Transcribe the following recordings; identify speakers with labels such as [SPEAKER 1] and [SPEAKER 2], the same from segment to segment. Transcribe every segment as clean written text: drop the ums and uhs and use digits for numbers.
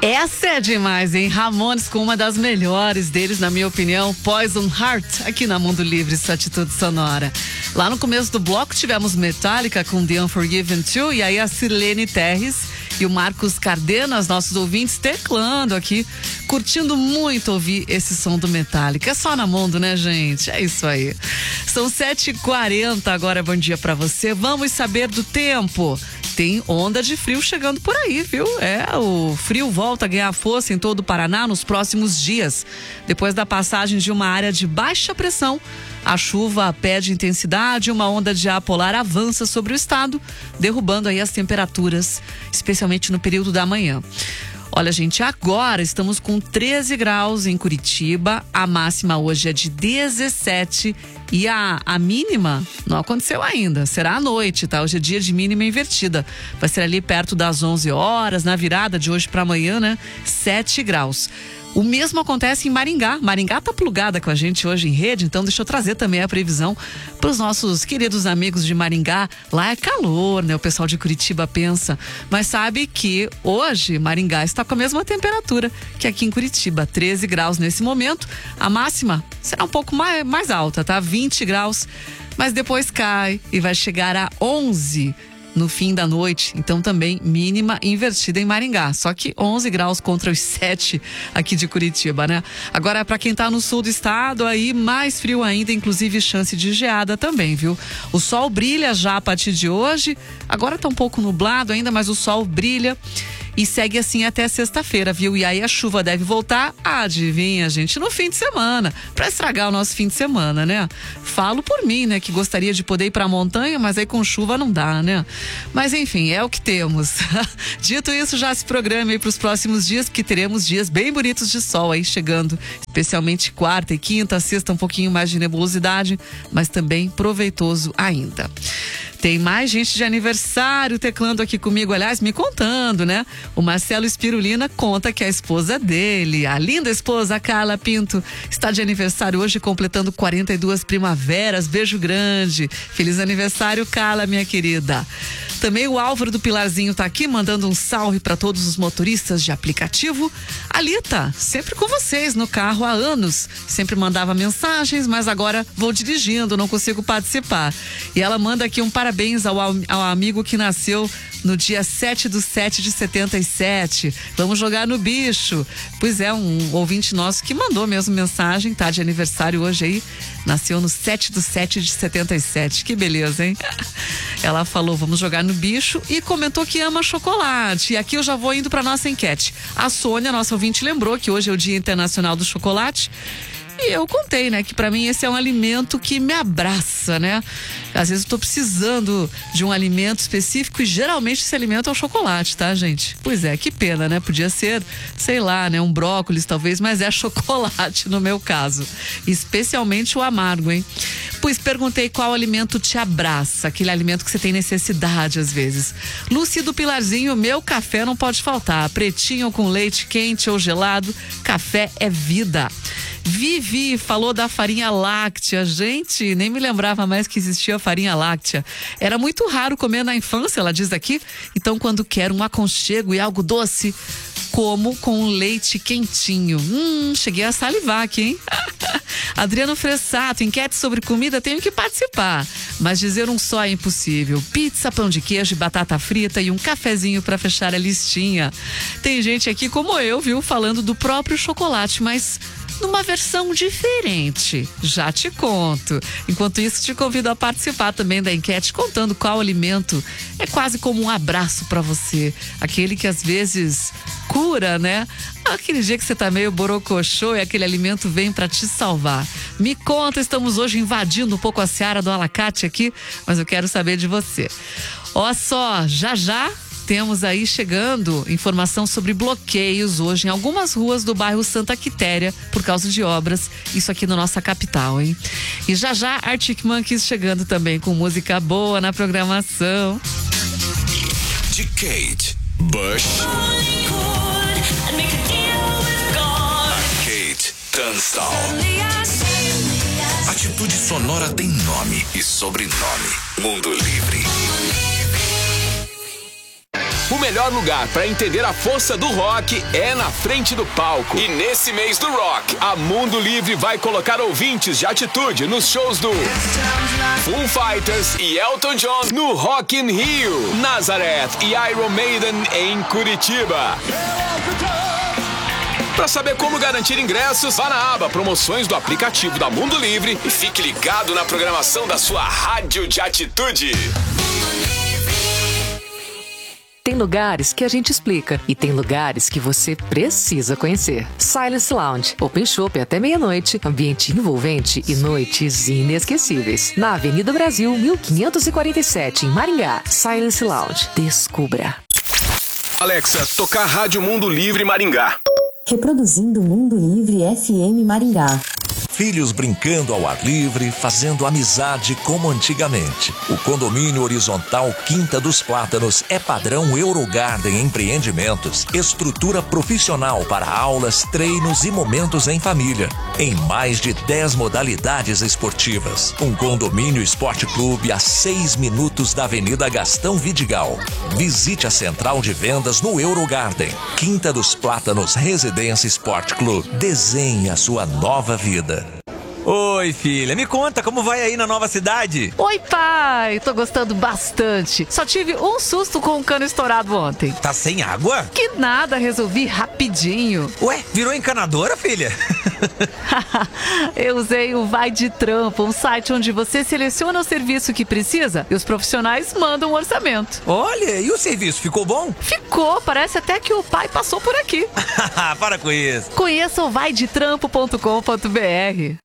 [SPEAKER 1] Essa é demais, hein? Ramones com uma das melhores deles, na minha opinião, Poison Heart, aqui na Mundo Livre, sua atitude sonora. Lá no começo do bloco tivemos Metallica com The Unforgiven 2 e aí a Sirlene Terres e o Marcos Cardenas, nossos ouvintes, teclando aqui, curtindo muito ouvir esse som do Metallica. É só na Mundo, né, gente? É isso aí. São 7h40, agora bom dia pra você. Vamos saber do tempo. Tem onda de frio chegando por aí, viu? O frio volta a ganhar força em todo o Paraná nos próximos dias. Depois da passagem de uma área de baixa pressão, a chuva perde intensidade e uma onda de ar polar avança sobre o estado, derrubando aí as temperaturas, especialmente no período da manhã. Olha, gente, agora estamos com 13 graus em Curitiba, a máxima hoje é de 17 e a mínima não aconteceu ainda, será à noite, tá? Hoje é dia de mínima invertida, vai ser ali perto das 11 horas, na virada de hoje para amanhã, né? 7 graus. O mesmo acontece em Maringá. Maringá tá plugada com a gente hoje em rede, então deixa eu trazer também a previsão para os nossos queridos amigos de Maringá. Lá é calor, né? O pessoal de Curitiba pensa, mas sabe que hoje Maringá está com a mesma temperatura que aqui em Curitiba, 13 graus nesse momento. A máxima será um pouco mais alta, tá? 20 graus, mas depois cai e vai chegar a 11 no fim da noite, então também mínima invertida em Maringá, só que 11 graus contra os 7 aqui de Curitiba, né? Agora, para quem tá no sul do estado, aí mais frio ainda, inclusive chance de geada também, viu? O sol brilha já a partir de hoje, agora tá um pouco nublado ainda, mas o sol brilha e segue assim até sexta-feira, viu? E aí a chuva deve voltar, adivinha, gente, no fim de semana, pra estragar o nosso fim de semana, né? Falo por mim, né, que gostaria de poder ir pra montanha, mas aí com chuva não dá, né? Mas enfim, é o que temos. Dito isso, já se programe aí pros próximos dias, porque teremos dias bem bonitos de sol aí chegando, especialmente quarta e quinta, sexta um pouquinho mais de nebulosidade, mas também proveitoso ainda. Tem mais gente de aniversário teclando aqui comigo, aliás, me contando, né? O Marcelo Spirulina conta que a esposa dele, a linda esposa, a Carla Pinto, está de aniversário hoje, completando 42 primaveras. Beijo grande. Feliz aniversário, Carla, minha querida. Também o Álvaro do Pilarzinho tá aqui, mandando um salve para todos os motoristas de aplicativo. Alita, sempre com vocês no carro há anos. Sempre mandava mensagens, mas agora vou dirigindo, não consigo participar. E ela manda aqui um parabéns ao amigo que nasceu no dia 7/7/77. Vamos jogar no bicho. Pois é, um ouvinte nosso que mandou mesmo mensagem, tá de aniversário hoje aí. Nasceu no 7/7/77. Que beleza, hein? Ela falou, vamos jogar no bicho, e comentou que ama chocolate. E aqui eu já vou indo para nossa enquete. A Sônia, nossa ouvinte, lembrou que hoje é o Dia Internacional do Chocolate. E eu contei, né, que pra mim esse é um alimento que me abraça, né? Às vezes eu tô precisando de um alimento específico e geralmente esse alimento é o chocolate, tá, gente? Pois é, que pena, né? Podia ser, sei lá, né, um brócolis talvez, mas é chocolate no meu caso. Especialmente o amargo, hein? Pois perguntei qual alimento te abraça, aquele alimento que você tem necessidade às vezes. Lúcia do Pilarzinho, meu café não pode faltar. Pretinho com leite quente ou gelado, café é vida. Vivi falou da farinha láctea. Gente, nem me lembrava mais que existia farinha láctea. Era muito raro comer na infância, ela diz aqui. Então, quando quero um aconchego e algo doce, como com leite quentinho. Cheguei a salivar aqui, hein? Adriano Fressato, enquete sobre comida, tenho que participar. Mas dizer um só é impossível. Pizza, pão de queijo, batata frita e um cafezinho para fechar a listinha. Tem gente aqui como eu, viu, falando do próprio chocolate, mas numa versão diferente. Já te conto. Enquanto isso, te convido a participar também da enquete, contando qual alimento é quase como um abraço pra você. Aquele que às vezes cura, né? Aquele dia que você tá meio borocochô e aquele alimento vem pra te salvar. Me conta, estamos hoje invadindo um pouco a seara do alacate aqui, mas eu quero saber de você. Ó só, já temos aí chegando informação sobre bloqueios hoje em algumas ruas do bairro Santa Quitéria por causa de obras, isso aqui na nossa capital, hein? E já Arctic Monkeys chegando também com música boa na programação.
[SPEAKER 2] De Kate Bush, a Kate Tunstall. Atitude sonora tem nome e sobrenome. Mundo Livre.
[SPEAKER 3] O melhor lugar para entender a força do rock é na frente do palco. E nesse mês do rock, a Mundo Livre vai colocar ouvintes de atitude nos shows do Foo Fighters e Elton John no Rock in Rio, Nazareth e Iron Maiden em Curitiba. Para saber como garantir ingressos, vá na aba Promoções do aplicativo da Mundo Livre e fique ligado na programação da sua rádio de atitude.
[SPEAKER 4] Tem lugares que a gente explica e tem lugares que você precisa conhecer. Silence Lounge, Open Shopping até meia-noite, ambiente envolvente e noites inesquecíveis. Na Avenida Brasil, 1547, em Maringá. Silence Lounge. Descubra.
[SPEAKER 3] Alexa, tocar Rádio Mundo Livre Maringá.
[SPEAKER 5] Reproduzindo Mundo Livre FM Maringá.
[SPEAKER 6] Filhos brincando ao ar livre, fazendo amizade como antigamente. O condomínio horizontal Quinta dos Plátanos é padrão Eurogarden Empreendimentos. Estrutura profissional para aulas, treinos e momentos em família. Em mais de 10 modalidades esportivas. Um condomínio esporte clube a 6 minutos da Avenida Gastão Vidigal. Visite a central de vendas no Eurogarden. Quinta dos Plátanos Residência Esporte Clube. Desenhe a sua nova vida.
[SPEAKER 7] Oi, filha, me conta como vai aí na nova cidade?
[SPEAKER 1] Oi, pai, tô gostando bastante. Só tive um susto com o cano estourado ontem.
[SPEAKER 7] Tá sem água?
[SPEAKER 1] Que nada, resolvi rapidinho.
[SPEAKER 7] Ué, virou encanadora, filha?
[SPEAKER 1] Eu usei o Vai de Trampo, um site onde você seleciona o serviço que precisa e os profissionais mandam um orçamento.
[SPEAKER 7] Olha, e o serviço, ficou bom?
[SPEAKER 1] Ficou, parece até que o pai passou por aqui.
[SPEAKER 7] Para com isso.
[SPEAKER 1] Conheça o vaidetrampo.com.br.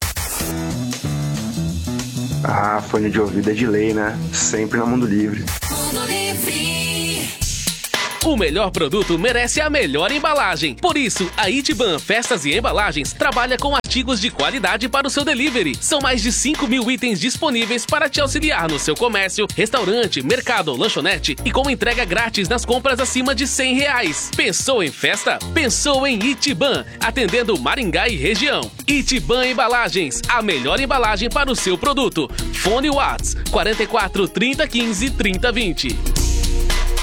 [SPEAKER 8] Ah, fone de ouvido é de lei, né? Sempre na Mundo Livre.
[SPEAKER 9] Mundo Livre.
[SPEAKER 10] O melhor produto merece a melhor embalagem. Por isso, a Itiban Festas e Embalagens trabalha com artigos de qualidade para o seu delivery. São mais de 5.000 itens disponíveis para te auxiliar no seu comércio, restaurante, mercado, lanchonete e com entrega grátis nas compras acima de R$100. Pensou em festa? Pensou em Itiban, atendendo Maringá e região. Itiban Embalagens, a melhor embalagem para o seu produto. Fone Whats 44 30 15 30 20.